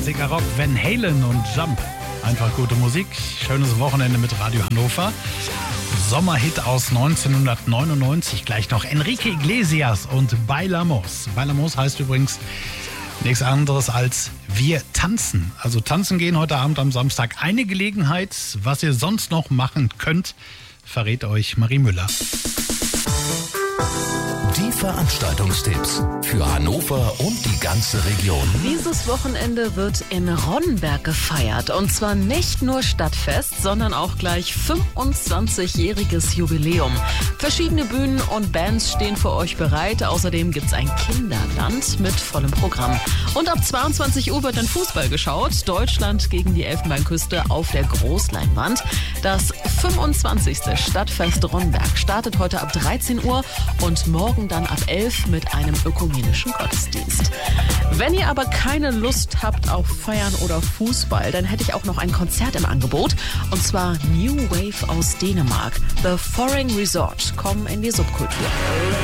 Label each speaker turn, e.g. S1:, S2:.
S1: Klassiker Rock, Van Halen und Jump. Einfach gute Musik, schönes Wochenende mit Radio Hannover. Sommerhit aus 1999, gleich noch Enrique Iglesias und Bailamos. Bailamos heißt übrigens nichts anderes als wir tanzen. Also tanzen gehen heute Abend am Samstag. Eine Gelegenheit, was ihr sonst noch machen könnt, verrät euch Marie Müller.
S2: Die Veranstaltungstipps für Hannover und die ganze Region.
S3: Dieses Wochenende wird in Ronnenberg gefeiert. Und zwar nicht nur Stadtfest, sondern auch gleich 25-jähriges Jubiläum. Verschiedene Bühnen und Bands stehen für euch bereit. Außerdem gibt's ein Kinderland mit vollem Programm. Und ab 22 Uhr wird dann Fußball geschaut. Deutschland gegen die Elfenbeinküste auf der Großleinwand. Das 25. Stadtfest Ronnenberg startet heute ab 13 Uhr und morgen dann ab 11 mit einem ökumenischen Gottesdienst. Wenn ihr aber keine Lust habt auf Feiern oder Fußball, dann hätte ich auch noch ein Konzert im Angebot. Und zwar New Wave aus Dänemark. The Foreign Resort kommen in die Subkultur.